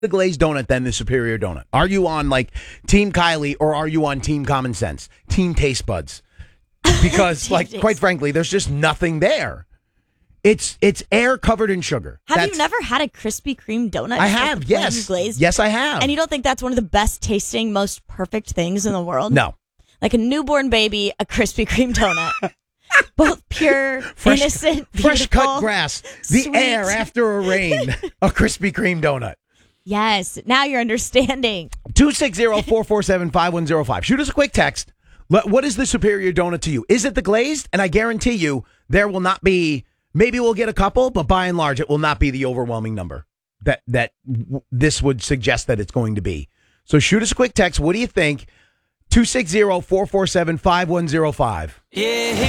the glazed donut then the superior donut? Are you on like Team Kylie or are you on Team Common Sense? Team Taste Buds? Because quite frankly, there's just nothing there. It's air covered in sugar. Have you never had a Krispy Kreme donut? I have, yes. Glazed? Yes, I have. And you don't think that's one of the best tasting, most perfect things in the world? No. Like a newborn baby, a Krispy Kreme donut. Both pure, innocent, fresh beautiful, cut grass, the sweet. air after a rain, a Krispy Kreme donut. Yes, now you're understanding. 260-447-5105. Shoot us a quick text. What is the superior donut to you? Is it the glazed? And I guarantee you there will not be, maybe we'll get a couple, but by and large it will not be the overwhelming number that this would suggest that it's going to be. So shoot us a quick text. What do you think? 260-447-5105. Yeah.